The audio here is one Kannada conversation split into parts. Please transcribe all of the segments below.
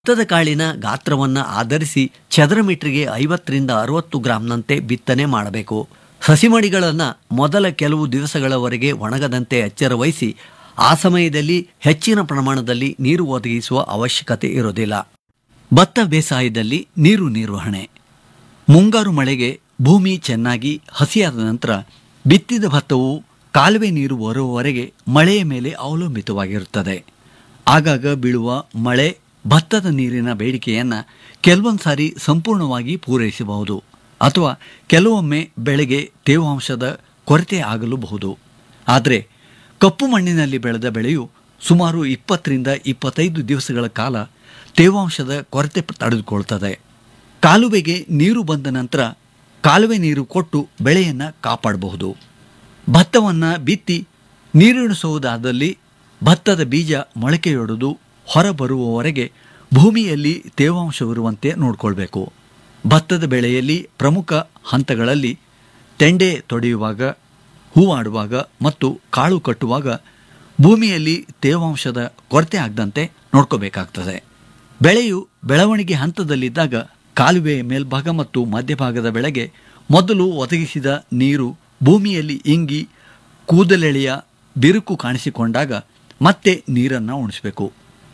ಭತ್ತದ ಕಾಳಿನ ಗಾತ್ರವನ್ನು ಆಧರಿಸಿ ಚದರ ಮೀಟರ್ಗೆ 50ರಿಂದ 60 ಗ್ರಾಂನಂತೆ ಬಿತ್ತನೆ ಮಾಡಬೇಕು. ಸಸಿಮಡಿಗಳನ್ನು ಮೊದಲ ಕೆಲವು ದಿವಸಗಳವರೆಗೆ ಒಣಗದಂತೆ ಎಚ್ಚರ ವಹಿಸಿ ಆ ಸಮಯದಲ್ಲಿ ಹೆಚ್ಚಿನ ಪ್ರಮಾಣದಲ್ಲಿ ನೀರು ಒದಗಿಸುವ ಅವಶ್ಯಕತೆ ಇರುವುದಿಲ್ಲ. ಭತ್ತ ಬೇಸಾಯದಲ್ಲಿ ನೀರು ನಿರ್ವಹಣೆ. ಮುಂಗಾರು ಮಳೆಗೆ ಭೂಮಿ ಚೆನ್ನಾಗಿ ಹಸಿಯಾದ ನಂತರ ಬಿತ್ತಿದ ಭತ್ತವು ಕಾಲುವೆ ನೀರು ಬರುವವರೆಗೆ ಮಳೆಯ ಮೇಲೆ ಅವಲಂಬಿತವಾಗಿರುತ್ತದೆ. ಆಗಾಗ ಬೀಳುವ ಮಳೆ ಭತ್ತದ ನೀರಿನ ಬೇಡಿಕೆಯನ್ನು ಕೆಲವೊಂದು ಸಾರಿ ಸಂಪೂರ್ಣವಾಗಿ ಪೂರೈಸಬಹುದು ಅಥವಾ ಕೆಲವೊಮ್ಮೆ ಬೆಳೆಗೆ ತೇವಾಂಶದ ಕೊರತೆ ಆಗಲೂಬಹುದು. ಆದರೆ ಕಪ್ಪು ಮಣ್ಣಿನಲ್ಲಿ ಬೆಳೆದ ಬೆಳೆಯು ಸುಮಾರು 20ರಿಂದ 25 ದಿವಸಗಳ ಕಾಲ ತೇವಾಂಶದ ಕೊರತೆ ತಡೆದುಕೊಳ್ತದೆ. ಕಾಲುವೆಗೆ ನೀರು ಬಂದ ನಂತರ ಕಾಲುವೆ ನೀರು ಕೊಟ್ಟು ಬೆಳೆಯನ್ನು ಕಾಪಾಡಬಹುದು. ಭತ್ತವನ್ನು ಬಿತ್ತಿ ನೀರುಣಿಸುವುದಾದಲ್ಲಿ ಭತ್ತದ ಬೀಜ ಮೊಳಕೆಯೊಡೆದು ಹೊರಬರುವವರೆಗೆ ಭೂಮಿಯಲ್ಲಿ ತೇವಾಂಶವಿರುವಂತೆ ನೋಡಿಕೊಳ್ಬೇಕು. ಭತ್ತದ ಬೆಳೆಯಲ್ಲಿ ಪ್ರಮುಖ ಹಂತಗಳಲ್ಲಿ ತೆಂಡೆ ತೊಡೆಯುವಾಗ, ಹೂವಾಡುವಾಗ ಮತ್ತು ಕಾಳು ಕಟ್ಟುವಾಗ ಭೂಮಿಯಲ್ಲಿ ತೇವಾಂಶದ ಕೊರತೆ ಆಗದಂತೆ ನೋಡ್ಕೋಬೇಕಾಗ್ತದೆ. ಬೆಳೆಯು ಬೆಳವಣಿಗೆ ಹಂತದಲ್ಲಿದ್ದಾಗ ಕಾಲುವೆಯ ಮೇಲ್ಭಾಗ ಮತ್ತು ಮಧ್ಯಭಾಗದ ಬೆಳೆಗೆ ಮೊದಲು ಒದಗಿಸಿದ ನೀರು ಭೂಮಿಯಲ್ಲಿ ಇಂಗಿ ಕೂದಲೆಳೆಯ ಬಿರುಕು ಕಾಣಿಸಿಕೊಂಡಾಗ ಮತ್ತೆ ನೀರನ್ನು ಉಣಿಸಬೇಕು.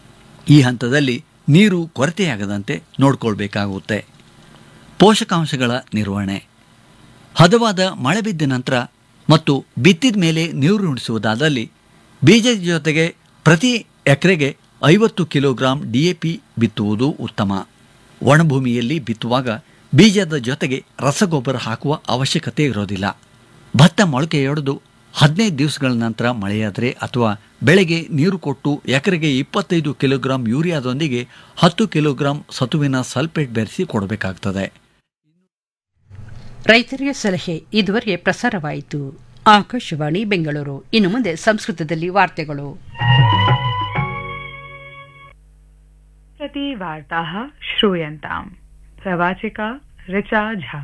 ಈ ಹಂತದಲ್ಲಿ ನೀರು ಕೊರತೆಯಾಗದಂತೆ ನೋಡಿಕೊಳ್ಬೇಕಾಗುತ್ತೆ. ಪೋಷಕಾಂಶಗಳ ನಿರ್ವಹಣೆ. ಹದವಾದ ಮಳೆ ಬಿದ್ದ ನಂತರ ಮತ್ತು ಬಿತ್ತಿದ ಮೇಲೆ ನೀರು ಉಣಿಸುವುದಾದಲ್ಲಿ ಬೀಜದ ಜೊತೆಗೆ ಪ್ರತಿ ಎಕರೆಗೆ 50 ಕಿಲೋಗ್ರಾಂ DAP ಬಿತ್ತುವುದು ಉತ್ತಮ. ಒಣಭೂಮಿಯಲ್ಲಿ ಬಿತ್ತುವಾಗ ಬೀಜದ ಜೊತೆಗೆ ರಸಗೊಬ್ಬರ ಹಾಕುವ ಅವಶ್ಯಕತೆ ಇರೋದಿಲ್ಲ. ಭತ್ತ ಮೊಳಕೆಯೊಡೆದು 15 ದಿವಸಗಳ ನಂತರ ಮಳೆಯಾದರೆ ಅಥವಾ ಬೆಳೆಗೆ ನೀರು ಕೊಟ್ಟು ಎಕರೆಗೆ 25 ಕಿಲೋಗ್ರಾಂ ಯೂರಿಯಾದೊಂದಿಗೆ 10 ಕಿಲೋಗ್ರಾಂ ಸತುವಿನ ಸಲ್ಫೇಟ್ ಬೆರೆಸಿ ಕೊಡಬೇಕಾಗ್ತದೆ. ರೈತರಿಗೆ ಸಲಹೆ ಇದುವರೆಗೆ ಪ್ರಸಾರವಾಯಿತು. ಆಕಾಶವಾಣಿ ಬೆಂಗಳೂರು. ಇನ್ನು ಮುಂದೆ ಸಂಸ್ಕೃತದಲ್ಲಿ ವಾರ್ತೆಗಳು. ಪ್ರತಿ ವಾರ್ತಾಃ ಶ್ರೂಯಂತಾಂ. ಪ್ರವಾಚಿಕಾ ರಿಚಾ ಝಾ.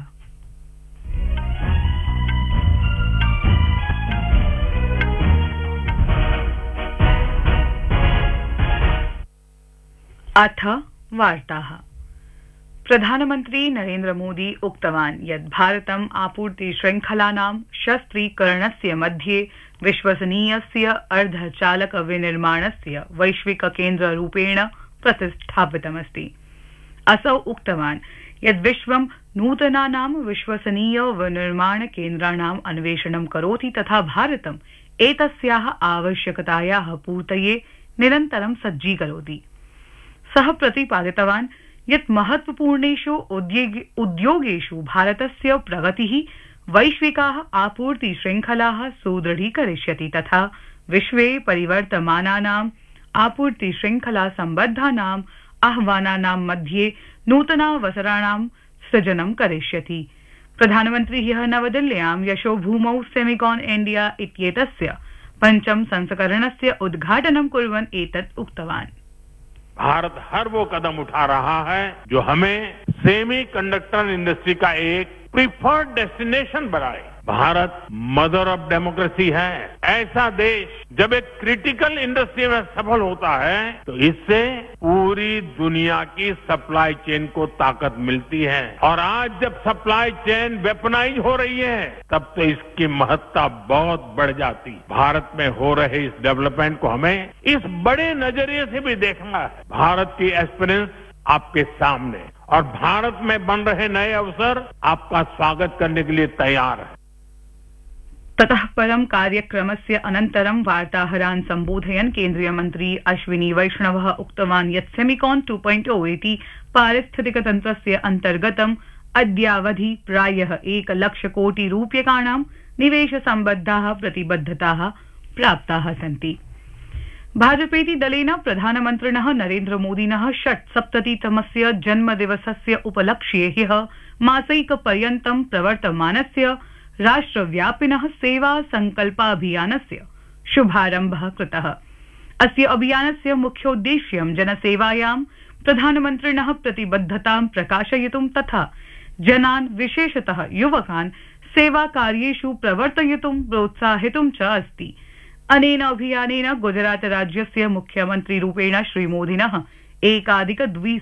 अथ वार्ताः. प्रधानमन्त्री नरेन्द्र मोदी उक्तवान् यत् भारतम् आपूर्ति श्रृंखलानां शस्त्रीकरणस्य मध्ये विश्वसनीयस्य अर्धचालक विनिर्माणस्य वैश्विक केन्द्ररूपेण प्रतिष्ठापितमस्ति. असौ उक्तवान् यत् विश्वं नूतनानां विश्वसनीय विनिर्माण केन्द्राणाम् अन्वेषणं करोति तथा भारतम् एतस्याः आवश्यकतायाः पूर्तये निरन्तरं सज्जीकरोति. सः प्रतिपादितवान् यत् महत्वपूर्णेषु उद्योगेषु भारतस्य प्रगतिः वैश्विकाः आपूर्ति श्रृंखलाः सुदृढीकरिष्यति तथा विश्वे परिवर्तमानानाम् आपूर्ति श्रृंखला सम्बद्धानाम् आह्वानानां मध्ये नूतनावसराणां सृजनं करिष्यति. प्रधानमन्त्री ह्यः नवदिल्ल्यां यशोभूमौ सेमिकॉन इंडिया इत्येतस्य 5ं संस्करणस्य उद्घाटनं कुर्वन् एतत् उक्तवान्. भारत हर वो कदम उठा रहा है जो हमें सेमीकंडक्टर इंडस्ट्री का एक प्रीफर्ड डेस्टिनेशन बनाए. भारत मदर ऑफ डेमोक्रेसी है. ऐसा देश जब एक क्रिटिकल इंडस्ट्री में सफल होता है तो इससे पूरी दुनिया की सप्लाई चेन को ताकत मिलती है. और आज जब सप्लाई चेन वेपनाइज हो रही है तब तो इसकी महत्ता बहुत बढ़ जाती. भारत में हो रहे इस डेवलपमेंट को हमें इस बड़े नजरिए से भी देखना है. भारत की एस्पिरेंस आपके सामने और भारत में बन रहे नए अवसर आपका स्वागत करने के लिए तैयार है. ततः परं कार्यक्रमस्य अनन्तरं वार्ताहरान् सम्बोधयन् केन्द्रीय मन्त्री अश्विनी वैष्णवः उक्तवान् यत् सेमिकॉन 2.0 इति पारिस्थितिकतन्त्रस्य अन्तर्गतम् अद्यावधि प्रायः 1 लक्ष कोटि रूप्यकाणां निवेशसम्बद्धाः प्रतिबद्धताः प्राप्ताः सन्ति. भाजपेति दलेन प्रधानमन्त्रिणः नरेन्द्र मोदिनः 76तमस्य जन्मदिवसस्य उपलक्ष्ये ह्यः मासैकपर्यन्तं प्रवर्तमानस्य राष्ट्रव्यापिनः सेवा संकल्पाभियानस्य शुभारम्भः कृतः. अस्य अभियानस्य मुख्योद्देश्यं जनसेवायां प्रधानमन्त्रिणः प्रतिबद्धतां प्रकाशयितुं तथा जनान् विशेषतः युवकान् सेवाकार्येषु प्रवर्तयितुं प्रोत्साहितुं च अस्ति. अनेन अभियानेन गुजरात राज्यस्य मुख्यमन्त्रीरूपेण श्रीमोदिनः एकाधिक